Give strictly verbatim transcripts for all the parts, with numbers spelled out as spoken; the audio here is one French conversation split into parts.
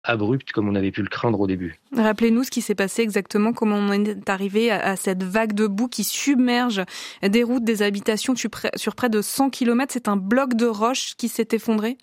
abrupte comme on avait pu le craindre au début. Rappelez-nous ce qui s'est passé exactement, comment on est arrivé à, à cette vague de boue qui submerge des routes, des habitations sur près, sur près de cent kilomètres. C'est un bloc de roche qui s'est effondré?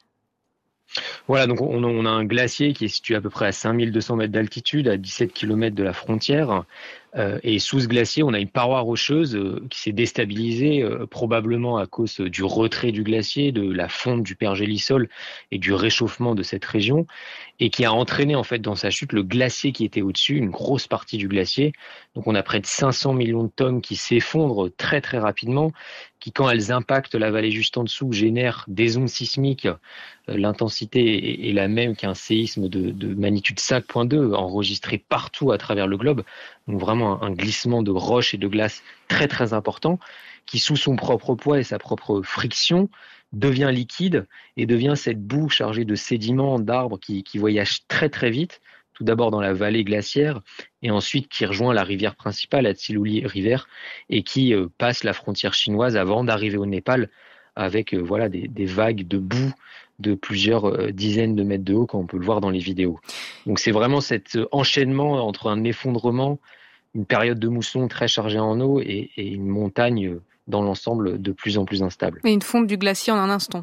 Voilà, donc on, on a un glacier qui est situé à peu près à cinq mille deux cents mètres d'altitude, à dix-sept kilomètres de la frontière. Euh, et sous ce glacier, on a une paroi rocheuse euh, qui s'est déstabilisée, euh, probablement à cause du retrait du glacier, de la fonte du pergélisol et du réchauffement de cette région, et qui a entraîné en fait dans sa chute le glacier qui était au-dessus, une grosse partie du glacier. Donc on a près de cinq cents millions de tonnes qui s'effondrent très très rapidement, qui quand elles impactent la vallée juste en dessous génèrent des ondes sismiques. Euh, l'intensité est, est la même qu'un séisme de, de magnitude cinq virgule deux enregistré partout à travers le globe. Donc vraiment un glissement de roches et de glace très très important qui, sous son propre poids et sa propre friction, devient liquide et devient cette boue chargée de sédiments, d'arbres qui, qui voyagent très très vite, tout d'abord dans la vallée glaciaire et ensuite qui rejoint la rivière principale, la Tsiluli River, et qui euh, passe la frontière chinoise avant d'arriver au Népal avec euh, voilà des, des vagues de boue de plusieurs euh, dizaines de mètres de haut, comme on peut le voir dans les vidéos. Donc c'est vraiment cet euh, enchaînement entre un effondrement, une période de mousson très chargée en eau et, et une montagne euh, dans l'ensemble de plus en plus instable. Et une fonte du glacier en un instant.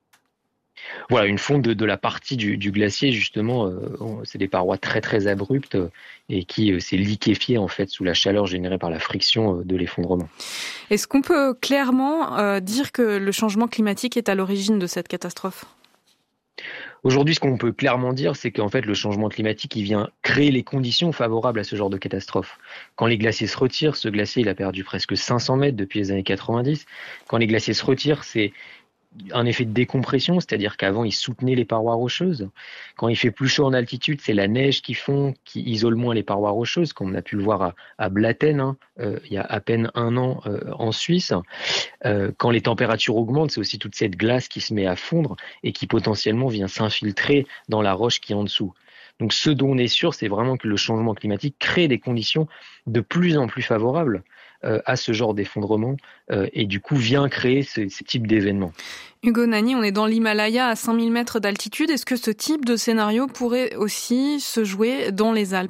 Voilà, une fonte de, de la partie du, du glacier, justement, euh, c'est des parois très très abruptes euh, et qui euh, s'est liquéfiée en fait sous la chaleur générée par la friction euh, de l'effondrement. Est-ce qu'on peut clairement euh, dire que le changement climatique est à l'origine de cette catastrophe ? Aujourd'hui, ce qu'on peut clairement dire, c'est qu'en fait, le changement climatique, il vient créer les conditions favorables à ce genre de catastrophe. Quand les glaciers se retirent, ce glacier, il a perdu presque cinq cents mètres depuis les années quatre-vingt-dix. Quand les glaciers se retirent, c'est un effet de décompression, c'est-à-dire qu'avant, il soutenait les parois rocheuses. Quand il fait plus chaud en altitude, c'est la neige qui fond, qui isole moins les parois rocheuses, comme on a pu le voir à, à Blatten, hein, euh, il y a à peine un an euh, en Suisse. Euh, quand les températures augmentent, c'est aussi toute cette glace qui se met à fondre et qui potentiellement vient s'infiltrer dans la roche qui est en dessous. Donc ce dont on est sûr, c'est vraiment que le changement climatique crée des conditions de plus en plus favorables euh, à ce genre d'effondrement euh, et du coup vient créer ce, ce type d'événements. Hugo Nani, on est dans l'Himalaya à cinq mille mètres d'altitude. Est-ce que ce type de scénario pourrait aussi se jouer dans les Alpes ?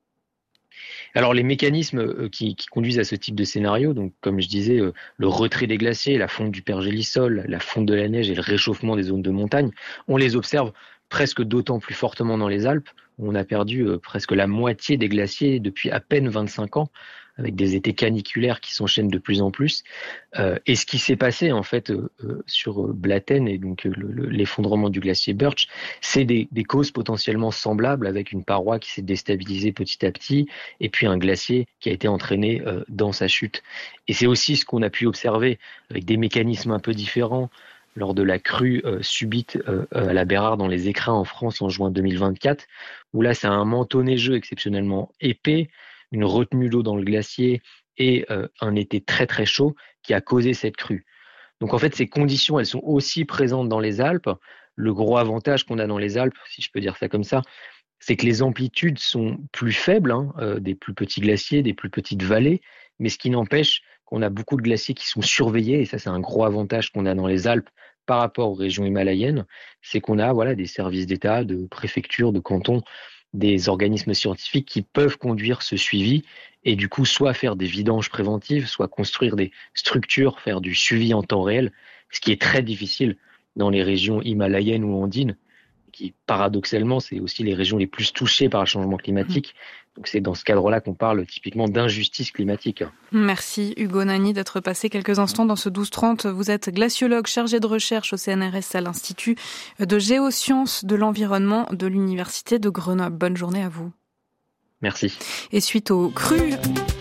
Alors les mécanismes qui, qui conduisent à ce type de scénario, donc comme je disais, le retrait des glaciers, la fonte du pergélisol, la fonte de la neige et le réchauffement des zones de montagne, on les observe presque d'autant plus fortement dans les Alpes, où on a perdu presque la moitié des glaciers depuis à peine vingt-cinq ans, avec des étés caniculaires qui s'enchaînent de plus en plus. Euh, et ce qui s'est passé en fait euh, sur Blatten et donc le, le, l'effondrement du glacier Birch, c'est des, des causes potentiellement semblables, avec une paroi qui s'est déstabilisée petit à petit et puis un glacier qui a été entraîné euh, dans sa chute. Et c'est aussi ce qu'on a pu observer avec des mécanismes un peu différents lors de la crue euh, subite euh, à la Bérarde dans les Écrins en France en juin deux mille vingt-quatre, où là c'est un manteau neigeux exceptionnellement épais, une retenue d'eau dans le glacier et euh, un été très très chaud qui a causé cette crue. Donc en fait, ces conditions, elles sont aussi présentes dans les Alpes. Le gros avantage qu'on a dans les Alpes, si je peux dire ça comme ça, c'est que les amplitudes sont plus faibles, hein, euh, des plus petits glaciers, des plus petites vallées, mais ce qui n'empêche qu'on a beaucoup de glaciers qui sont surveillés, et ça c'est un gros avantage qu'on a dans les Alpes par rapport aux régions himalayennes, c'est qu'on a voilà, des services d'État, de préfectures, de cantons, des organismes scientifiques qui peuvent conduire ce suivi et du coup soit faire des vidanges préventives, soit construire des structures, faire du suivi en temps réel, ce qui est très difficile dans les régions himalayennes ou andines, qui paradoxalement c'est aussi les régions les plus touchées par le changement climatique. Donc c'est dans ce cadre-là qu'on parle typiquement d'injustice climatique. Merci Hugo Nani d'être passé quelques instants dans ce douze trente. Vous êtes glaciologue chargé de recherche au C N R S à l'Institut de géosciences de l'environnement de l'Université de Grenoble. Bonne journée à vous. Merci. Et suite aux crues...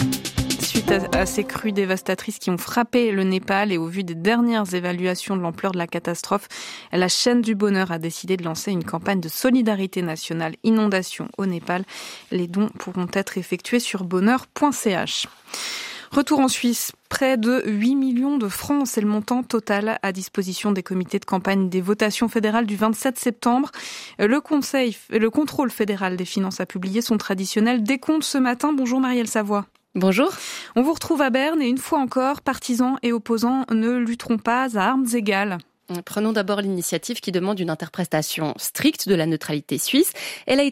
Suite à, à ces crues dévastatrices qui ont frappé le Népal et au vu des dernières évaluations de l'ampleur de la catastrophe, la chaîne du bonheur a décidé de lancer une campagne de solidarité nationale inondation au Népal. Les dons pourront être effectués sur bonheur point c h. Retour en Suisse, près de huit millions de francs, c'est le montant total à disposition des comités de campagne des votations fédérales du vingt-sept septembre. Le Conseil, le contrôle fédéral des finances a publié son traditionnel décompte ce matin. Bonjour Marielle Savoie. Bonjour. On vous retrouve à Berne et une fois encore, partisans et opposants ne lutteront pas à armes égales. Prenons d'abord l'initiative qui demande une interprétation stricte de la neutralité suisse. Elle a été